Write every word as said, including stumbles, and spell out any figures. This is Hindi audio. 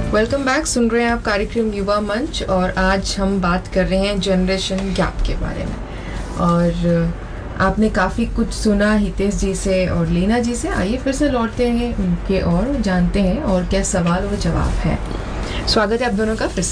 Welcome back. सुन रहे हैं आप कार्यक्रम युवा मंच और आज हम बात कर रहे हैं जनरेशन गैप के बारे में। और आपने काफ़ी कुछ सुना हितेश जी से और लीना जी से। आइए फिर से लौटते हैं उनके और जानते हैं और क्या सवाल और जवाब है। स्वागत है आप दोनों का फिर से।